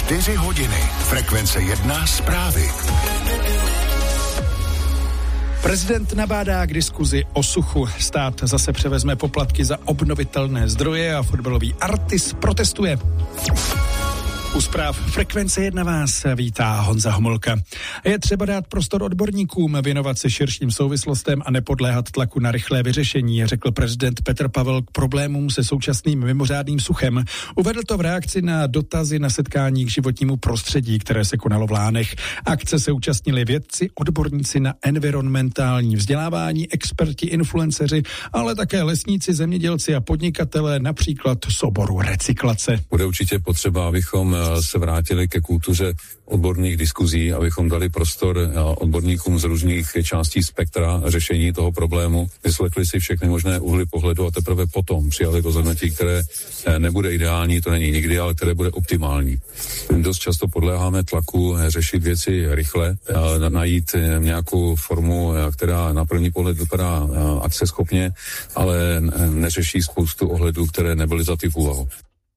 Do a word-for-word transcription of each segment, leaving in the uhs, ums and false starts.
Čtyři hodiny. Frekvence jedna zprávy. Prezident nabádá k diskuzi o suchu. Stát zase převezme poplatky za obnovitelné zdroje a fotbalový Artis protestuje. U zpráv Frekvence jedna vás vítá Honza Homolka. Je třeba dát prostor odborníkům, věnovat se širším souvislostem a nepodléhat tlaku na rychlé vyřešení, řekl prezident Petr Pavel k problémům se současným mimořádným suchem. Uvedl to v reakci na dotazy na setkání k životnímu prostředí, které se konalo v Lánech. Akce se účastnili vědci, odborníci na environmentální vzdělávání, experti, influenceři, ale také lesníci, zemědělci a podnikatelé, například z oboru recyklace. Bude určitě potřeba, abychom se vrátili ke kultuře odborných diskuzí, abychom dali prostor odborníkům z různých částí spektra řešení toho problému, vyslechli si všechny možné úhly pohledu a teprve potom přijali rozhodnutí, které nebude ideální, to není nikdy, ale které bude optimální. Dost často podléháme tlaku řešit věci rychle, najít nějakou formu, která na první pohled vypadá akceschopně, ale neřeší spoustu ohledů, které nebyly za v úvahu.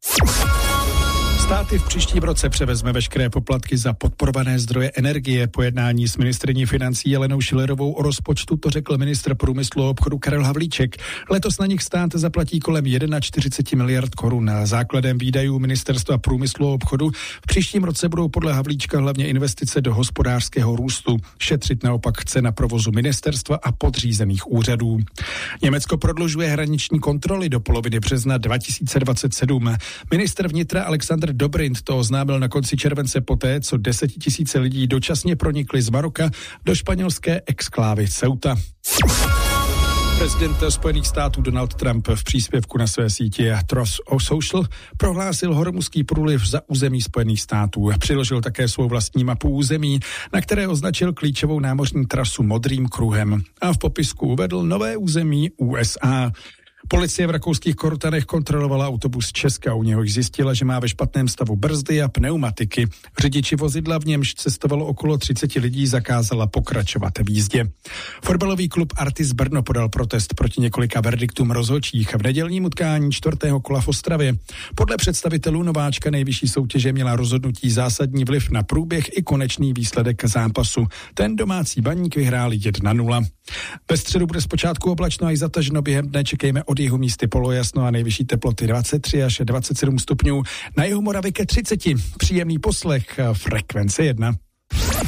Státy v příštím roce převezme veškeré poplatky za podporované zdroje energie. Po jednání s ministryní financí Jelenou Schillerovou o rozpočtu to řekl ministr průmyslu a obchodu Karel Havlíček. Letos na nich stát zaplatí kolem čtyřicet jedna miliard korun. Základem výdajů ministerstva průmyslu a obchodu v příštím roce budou podle Havlíčka hlavně investice do hospodářského růstu. Šetřit naopak chce na provozu ministerstva a podřízených úřadů. Německo prodlužuje hraniční kontroly do poloviny března dva tisíce dvacet sedm. Ministr vnitra Alexander Dobrindt to oznámil na konci července poté, co desetitisíce lidí dočasně pronikly z Maroka do španělské exklávy Ceuta. Prezident Spojených států Donald Trump v příspěvku na své síti Truth Social prohlásil Hormuzský průliv za území Spojených států. Přiložil také svou vlastní mapu území, na které označil klíčovou námořní trasu modrým kruhem. A v popisku uvedl nové území U S A. Policie v rakouských Kortanech kontrolovala autobus z Česka, u něhož zjistila, že má ve špatném stavu brzdy a pneumatiky. Řidiči vozidla, v němž cestovalo okolo třicet lidí, zakázala pokračovat v jízdě. Fotbalový klub Artis Brno podal protest proti několika verdiktům rozhodčích v nedělním utkání čtvrtého kola v Ostravě. Podle představitelů nováčka nejvyšší soutěže měla rozhodnutí zásadní vliv na průběh i konečný výsledek zápasu. Ten domácí Baník vyhrál jedna nula. Ve středu bude zpočátku oblačno a i zataženo, během dne čekejme od jihu místy polojasno a nejvyšší teploty dvacet tři až dvacet sedm stupňů. Na jihu Moravy ke třiceti. Příjemný poslech Frekvence jedna.